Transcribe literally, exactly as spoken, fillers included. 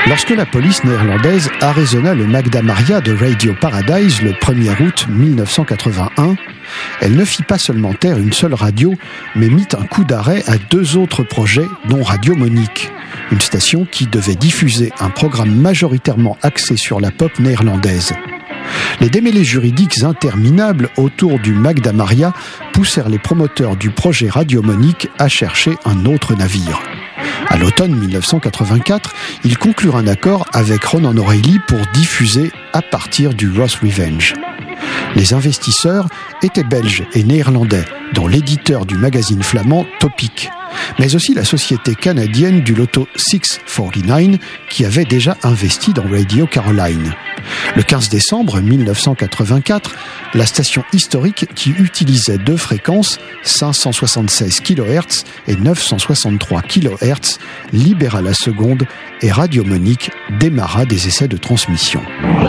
Lorsque la police néerlandaise arraisonna le Magda Maria de Radio Paradise le premier août mille neuf cent quatre-vingt-un, elle ne fit pas seulement taire une seule radio, mais mit un coup d'arrêt à deux autres projets, dont Radio Monique, une station qui devait diffuser un programme majoritairement axé sur la pop néerlandaise. Les démêlés juridiques interminables autour du Magda Maria poussèrent les promoteurs du projet Radio Monique à chercher un autre navire. À l'automne mille neuf cent quatre-vingt-quatre, ils conclurent un accord avec Ronan O'Reilly pour diffuser à partir du Ross Revenge. Les investisseurs étaient belges et néerlandais, dont l'éditeur du magazine flamand Topic, mais aussi la société canadienne du loto six cent quarante-neuf qui avait déjà investi dans Radio Caroline. Le quinze décembre mille neuf cent quatre-vingt-quatre, la station historique qui utilisait deux fréquences, cinq cent soixante-seize kilohertz et neuf cent soixante-trois kilohertz, libéra la seconde et Radio Monique démarra des essais de transmission.